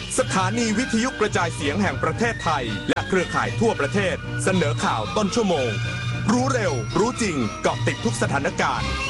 สถานีวิทยุกระจายเสียงแห่งประเทศไทยและเครือข่ายทั่วประเทศเสนอข่าวต้นชั่วโมงรู้เร็วรู้จริงเกาะติดทุกสถานการณ์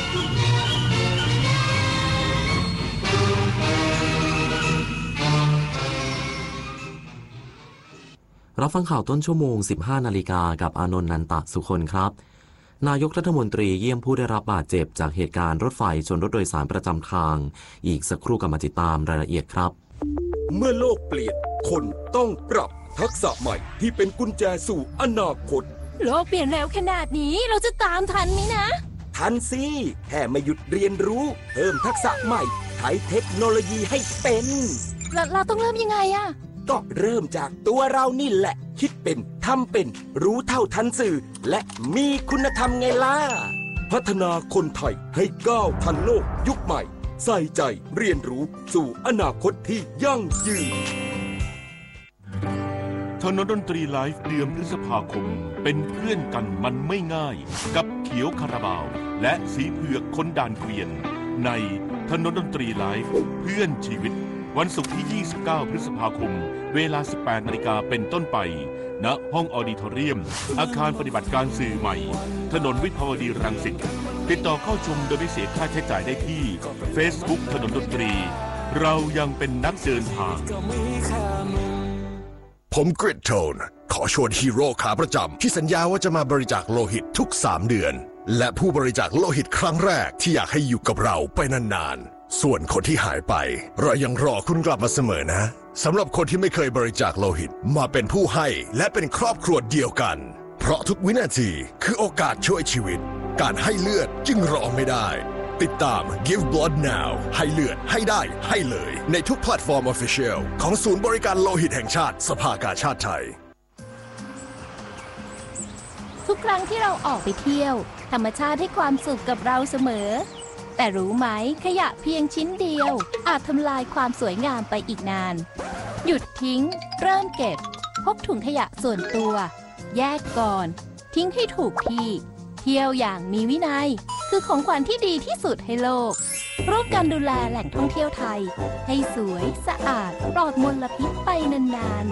รับฟังข่าวต้นชั่วโมง 15 นาฬิกากับอานนท์ นันตะสุคนครับนายกรัฐมนตรีเยี่ยมผู้ได้รับบาดเจ็บจากเหตุการณ์รถไฟชนรถโดยสารประจำทางอีกสักครู่กลับมาติดตามรายละเอียดครับเมื่อโลกเปลี่ยนคนต้องปรับทักษะใหม่ที่เป็นกุญแจสู่อนาคตโลกเปลี่ยนแล้วขนาดนี้เราจะตามทันไหมนะทันสิแค่ไม่หยุดเรียนรู้เพิ่มทักษะใหม่ใช้เทคโนโลยีให้เป็นเราต้องเริ่มยังไงอะก็เริ่มจากตัวเรานี่แหละคิดเป็นทำเป็นรู้เท่าทันสื่อและมีคุณธรรมไงล่ะพัฒนาคนไทยให้ก้าวทันโลกยุคใหม่ใส่ใจเรียนรู้สู่อนาคตที่ยั่งยืนถนนดนตรีไลฟ์เดือนพฤษภาคมเป็นเพื่อนกันมันไม่ง่ายกับเขียวคาราบาวและสีเผือกคนด่านเกวียนในถนนดนตรีไลฟ์เพื่อนชีวิตวันศุกร์ที่ 29 พฤษภาคมเวลา 18 นาฬิกาเป็นต้นไปณห้องออดิทอเรียมอาคารปฏิบัติการสื่อใหม่ถนนวิภาวดีรังสิตติดต่อเข้าชมโดยไม่เสียค่าใช้จ่ายได้ที่ Facebook ถนนดนตรีเรายังเป็นนักเดินทางผมกริดโทนขอชวนฮีโร่ขาประจำที่สัญญาว่าจะมาบริจาคโลหิตทุก3 เดือนและผู้บริจาคโลหิตครั้งแรกที่อยากให้อยู่กับเราไปนานๆส่วนคนที่หายไปเรายังรอคุณกลับมาเสมอนะสำหรับคนที่ไม่เคยบริจาคโลหิตมาเป็นผู้ให้และเป็นครอบครัวเดียวกันเพราะทุกวินาทีคือโอกาสช่วยชีวิตการให้เลือดจึงรอไม่ได้ติดตาม Give Blood Now ให้เลือดให้ได้ให้เลยในทุกแพลตฟอร์ม Official ของศูนย์บริการโลหิตแห่งชาติสภากาชาดไทยทุกครั้งที่เราออกไปเที่ยวธรรมชาติให้ความสุขกับเราเสมอแต่รู้ไหมขยะเพียงชิ้นเดียวอาจทำลายความสวยงามไปอีกนานหยุดทิ้งเริ่มเก็บพกถุงขยะส่วนตัวแยกก่อนทิ้งให้ถูกที่เที่ยวอย่างมีวินัยคือของขวัญที่ดีที่สุดให้โลกร่วมกันดูแลแหล่งท่องเที่ยวไทยให้สวยสะอาดปลอดมลพิษไปนาน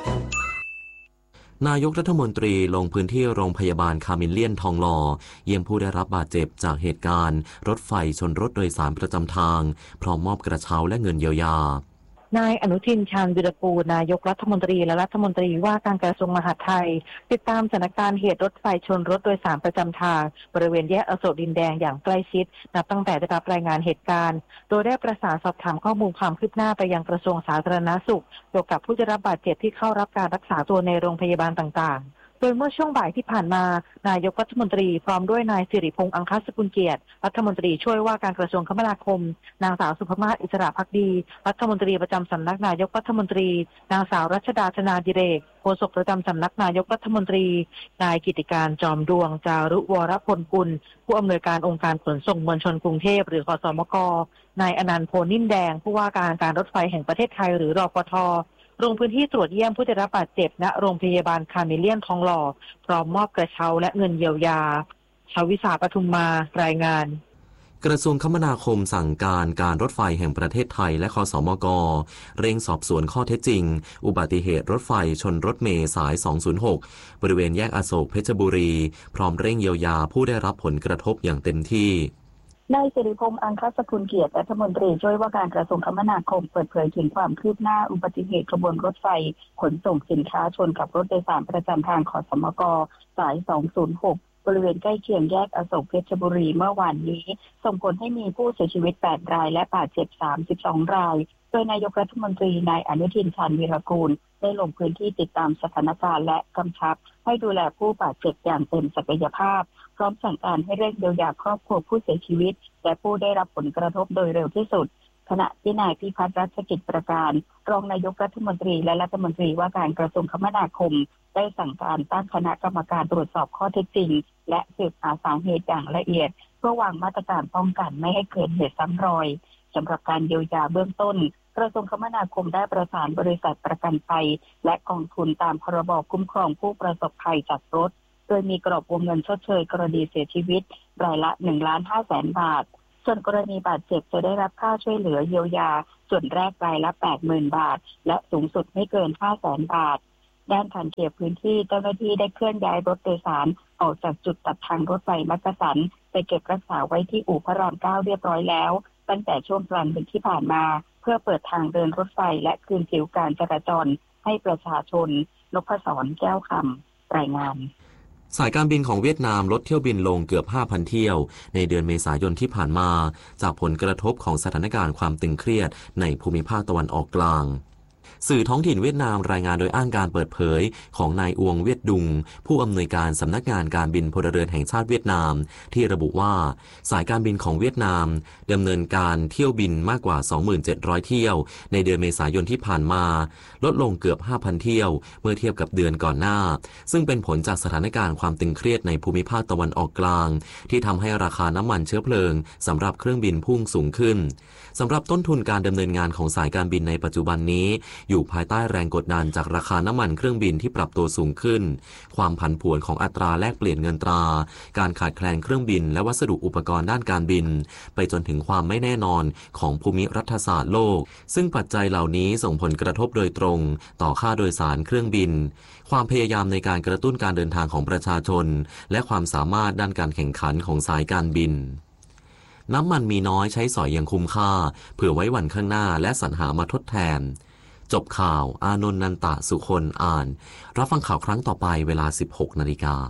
นายกรัฐมนตรีลงพื้นที่โรงพยาบาลคามิลเลียนทองหล่อเยี่ยมผู้ได้รับบาดเจ็บจากเหตุการณ์รถไฟชนรถโดยสารประจำทางพร้อมมอบกระเช้าและเงินเยียวยานายอนุทิน ชาญวิรากูลนายกรัฐมนตรีและรัฐมนตรีว่าการกระทรวงมหาดไทยติดตามสถานการณ์เหตุรถไฟชนรถโดยสารประจำทางบริเวณแยกอโศกดินแดงอย่างใกล้ชิดนับตั้งแต่ได้รับรายงานเหตุการณ์โดยได้ประสานสอบถามข้อมูลความคืบหน้าไปยังกระทรวงสาธารณสุขเกี่ยวกับผู้ได้รับบาดเจ็บที่เข้ารับการรักษาตัวในโรงพยาบาลต่างๆโดยเมื่อช่วงบ่ายที่ผ่านมานายกรัฐมนตรีพร้อมด้วยนายสิริพงษ์อังคสกุลเกียรติรัฐมนตรีช่วยว่าการกระทรวงคมนาคมนางสาวสุภมาศอิสระภักดีรัฐมนตรีประจำสำนักนายกรัฐมนตรีนางสาวรัชดา ธนาดิเรกโฆษกประจำสำนักนายกรัฐมนตรีนายกิติการจอมดวงจารุวรพลกุลผู้อำนวยการองค์การขนส่งมวลชนกรุงเทพหรือคสมกนายอนันต์ โพนิ่มแดงผู้ว่าการรถไฟแห่งประเทศไทยหรือรพท.ลงพื้นที่ตรวจเยี่ยมผู้ได้รับบาดเจ็บณโรงพยาบาลคามิลเลียนทองหล่อพร้อมมอบกระเช้าและเงินเยียวยาชวิสาปทุมมารายงานกระทรวงคมนาคมสั่งการรถไฟแห่งประเทศไทยและคสมก.เร่งสอบสวนข้อเท็จจริงอุบัติเหตุรถไฟชนรถเมล์สาย 206 บริเวณแยกอโศกเพชรบุรีพร้อมเร่งเยียวยาผู้ได้รับผลกระทบอย่างเต็มที่นายสิริพงษ์อังคสกุลเกียรติรัฐมนตรีช่วยว่าการกระทรวงคมนาคมเปิดเผยถึงความคืบหน้าอุบัติเหตุขบวนรถไฟขนส่งสินค้าชนกับรถโดยสารประจำทางคสมก.สาย 206 บริเวณใกล้เคียงแยกอโศกเพชรบุรีเมื่อวานนี้ส่งผลให้มีผู้เสียชีวิต8 รายและบาดเจ็บ32 รายโดยนายกรัฐมนตรีนายอนุทิน ชาญวีรกูลได้ลงพื้นที่ติดตามสถานการณ์และกำชับให้ดูแลผู้บาดเจ็บอย่างเต็มศักยภาพพร้อมสั่งการให้เร่งเยียวยาครอบครัวผู้เสียชีวิตและผู้ได้รับผลกระทบโดยเร็วที่สุดขณะที่นายพิพัฒน์รัชกิจประการรองนายกรัฐมนตรีและรัฐมนตรีว่าการกระทรวงคมนาคมได้สั่งการตั้งคณะกรรมการตรวจสอบข้อเท็จจริงและสืบหาสาเหตุอย่างละเอียดเพื่อวางมาตรการป้องกันไม่ให้เกิดเหตุซ้ำรอยสำหรับการเยียวยาเบื้องต้นกระทรวงคมนาคมได้ประสานบริษัทประกันภัยและกองทุนตามพรบคุ้มครองผู้ประสบภัยจากรถโดยมีกรอบวงเงินชดเชยกรณีเสียชีวิตรายละ 1,500,000 บาทส่วนกรณีบาดเจ็บจะได้รับค่าช่วยเหลือเยียวยาส่วนแรกรายละ 80,000 บาทและสูงสุดไม่เกิน 500,000 บาทด้านการเคลียร์พื้นที่เจ้าหน้าที่ได้เคลื่อนย้ายรถโดยสารออกจากจุดตัดทางรถไฟมักกะสันไปเก็บรักษาไว้ที่อู่พระราม 9 เรียบร้อยแล้วตั้งแต่ช่วงกลางดึกที่ผ่านมาเพื่อเปิดทางเดินรถไฟและคืนผิวการจราจรให้ประชาชนนพศรแก้วคำรายงานสายการบินของเวียดนามลดเที่ยวบินลงเกือบ 5,000 เที่ยวในเดือนเมษายนที่ผ่านมาจากผลกระทบของสถานการณ์ความตึงเครียดในภูมิภาคตะวันออกกลางสื่อท้องถิ่นเวียดนามรายงานโดยอ้างการเปิดเผยของนายอวงเวียดดุงผู้อำนวยการสำนักงานการบินพลเรือนแห่งชาติเวียดนามที่ระบุว่าสายการบินของเวียดนามดำเนินการเที่ยวบินมากกว่า 27,000 เที่ยวในเดือนเมษายนที่ผ่านมาลดลงเกือบ 5,000 เที่ยวเมื่อเทียบกับเดือนก่อนหน้าซึ่งเป็นผลจากสถานการณ์ความตึงเครียดในภูมิภาคตะวันออกกลางที่ทำให้ราคาน้ำมันเชื้อเพลิงสำหรับเครื่องบินพุ่งสูงขึ้นสำหรับต้นทุนการดำเนินงานของสายการบินในปัจจุบันนี้อยู่ภายใต้แรงกดดันจากราคาน้ำมันเครื่องบินที่ปรับตัวสูงขึ้นความผันผวนของอัตราแลกเปลี่ยนเงินตราการขาดแคลนเครื่องบินและวัสดุอุปกรณ์ด้านการบินไปจนถึงความไม่แน่นอนของภูมิรัฐศาสตร์โลกซึ่งปัจจัยเหล่านี้ส่งผลกระทบโดยตรงต่อค่าโดยสารเครื่องบินความพยายามในการกระตุ้นการเดินทางของประชาชนและความสามารถด้านการแข่งขันของสายการบินน้ำมันมีน้อยใช้สอยอย่างคุ้มค่าเผื่อไว้วันข้างหน้าและสรรหามาทดแทนจบข่าวอานนท์นันตะสุคนอ่านรับฟังข่าวครั้งต่อไปเวลา 16 นาฬิกา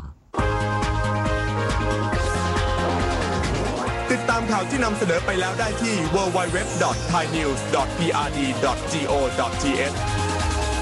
ติดตามข่าวที่นำเสนอไปแล้วได้ที่ www.thainews.prd.go.th